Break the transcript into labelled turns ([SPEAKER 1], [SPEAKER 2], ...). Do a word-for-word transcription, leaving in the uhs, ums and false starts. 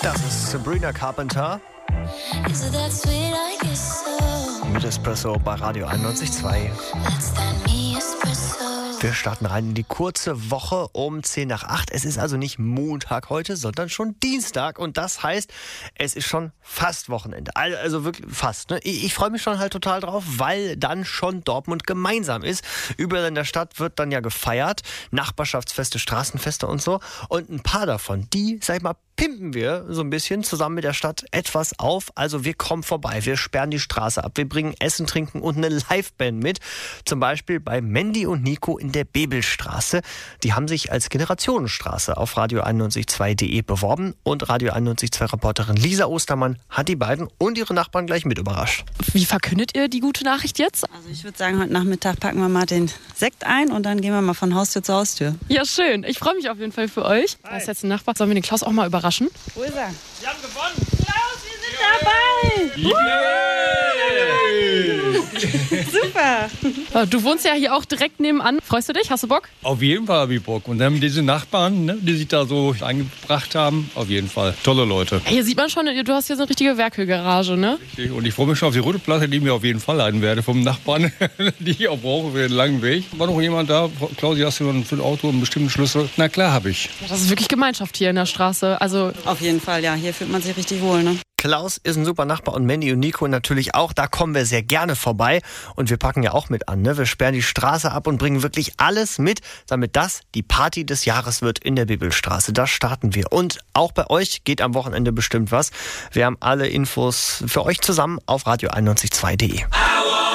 [SPEAKER 1] Das ist Sabrina Carpenter mit Espresso bei Radio einundneunzig Komma zwei. Wir starten rein in die kurze Woche um zehn nach acht. Es ist also nicht Montag heute, sondern schon Dienstag. Und das heißt, es ist schon fast Wochenende. Also wirklich fast. Ne? Ich, ich freue mich schon halt total drauf, weil dann schon Dortmund gemeinsam ist. Überall in der Stadt wird dann ja gefeiert. Nachbarschaftsfeste, Straßenfeste und so. Und ein paar davon, die, sag ich mal, pimpen wir so ein bisschen zusammen mit der Stadt etwas auf. Also wir kommen vorbei, wir sperren die Straße ab, wir bringen Essen, Trinken und eine Liveband mit. Zum Beispiel bei Mandy und Nico in der Bebelstraße. Die haben sich als Generationenstraße auf radio einundneunzig Komma zwei punkt de beworben und Radio einundneunzig Komma zwei Reporterin Lisa Ostermann hat die beiden und ihre Nachbarn gleich mit überrascht.
[SPEAKER 2] Wie verkündet ihr die gute Nachricht jetzt?
[SPEAKER 3] Also ich würde sagen, heute Nachmittag packen wir mal den Sekt ein und dann gehen wir mal von Haustür zu Haustür.
[SPEAKER 2] Ja, schön. Ich freue mich auf jeden Fall für euch. Da ist jetzt ein Nachbar. Sollen wir den Klaus auch mal überraschen?
[SPEAKER 3] Wo ist er?
[SPEAKER 4] Wir haben gewonnen!
[SPEAKER 3] Klaus, wir sind dabei! Super!
[SPEAKER 2] Du wohnst ja hier auch direkt nebenan. Freust du dich? Hast du Bock?
[SPEAKER 5] Auf jeden Fall habe ich Bock. Und dann diese Nachbarn, ne, die sich da so eingebracht haben, auf jeden Fall. Tolle Leute.
[SPEAKER 2] Hier sieht man schon, du hast hier so eine richtige Werkölgarage, ne?
[SPEAKER 5] Richtig. Und ich freue mich schon auf die rote Platte, die ich mir auf jeden Fall leiten werde vom Nachbarn, die ich auch brauche für den langen Weg. War noch jemand da? Klausi, hast du für ein Auto einen bestimmten Schlüssel? Na klar, habe ich.
[SPEAKER 2] Das ist wirklich Gemeinschaft hier in der Straße. Also
[SPEAKER 3] Auf jeden Fall, ja. Hier fühlt man sich richtig wohl, ne?
[SPEAKER 1] Klaus ist ein super Nachbar und Mandy und Nico natürlich auch. Da kommen wir sehr gerne vorbei. Und wir packen ja auch mit an. Ne? Wir sperren die Straße ab und bringen wirklich alles mit, damit das die Party des Jahres wird in der Bebelstraße. Da starten wir. Und auch bei euch geht am Wochenende bestimmt was. Wir haben alle Infos für euch zusammen auf radio einundneunzig Komma zwei punkt de.